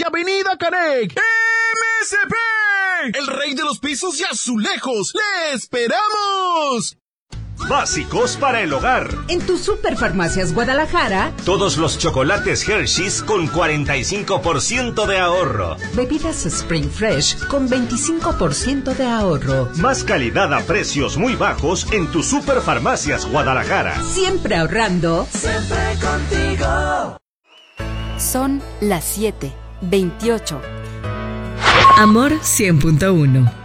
y Avenida Canec. MSP, el rey de los pisos y azulejos. ¡Le esperamos! Básicos para el hogar. En tu Superfarmacias Guadalajara, todos los chocolates Hershey's con 45% de ahorro. Bebidas Spring Fresh con 25% de ahorro. Más calidad a precios muy bajos en tu Superfarmacias Guadalajara. Siempre ahorrando. Siempre contigo. Son las 7:28. Amor 100.1.